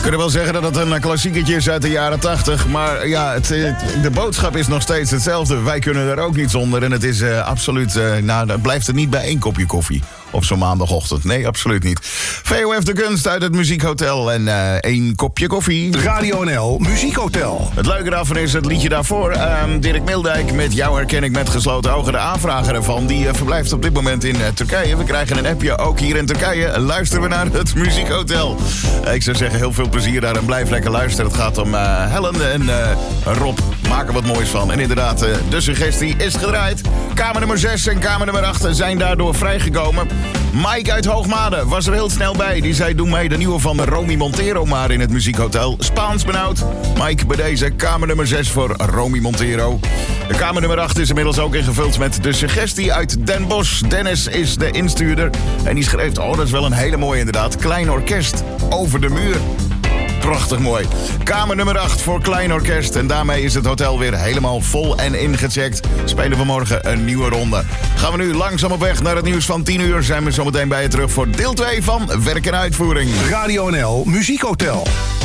kunnen wel zeggen dat het een klassiekertje is uit de jaren 80. Maar ja, de boodschap is nog steeds hetzelfde. Wij kunnen er ook niet zonder. En het is absoluut... dan blijft het niet bij één kopje koffie op zo'n maandagochtend. Nee, absoluut niet. VOF de Kunst uit het Muziekhotel en één kopje koffie. Radio NL Muziekhotel. Het leuke daarvan is het liedje daarvoor. Dirk Mildijk met Jou herken ik met gesloten ogen. De aanvrager ervan, die verblijft op dit moment in Turkije. We krijgen een appje, ook hier in Turkije. Luisteren we naar het Muziekhotel. Ik zou zeggen, heel veel plezier daar en blijf lekker luisteren. Het gaat om Helen en Rob. Maken wat moois van. En inderdaad, de suggestie is gedraaid. Kamer nummer 6 en kamer nummer 8 zijn daardoor vrijgekomen. Mike uit Hoogmade was er heel snel bij. Die zei, doe mij de nieuwe van Romy Montero maar in het Muziekhotel. Spaans benauwd. Mike, bij deze kamer nummer 6 voor Romy Montero. De kamer nummer 8 is inmiddels ook ingevuld met de suggestie uit Den Bosch. Dennis is de instuurder. En die schreef, dat is wel een hele mooie inderdaad. Klein orkest over de muur. Prachtig mooi. Kamer nummer 8 voor Klein Orkest. En daarmee is het hotel weer helemaal vol en ingecheckt. Spelen we morgen een nieuwe ronde. Gaan we nu langzaam op weg naar het nieuws van 10 uur. Zijn we zometeen bij je terug voor deel 2 van Werk en Uitvoering. Radio NL Muziekhotel.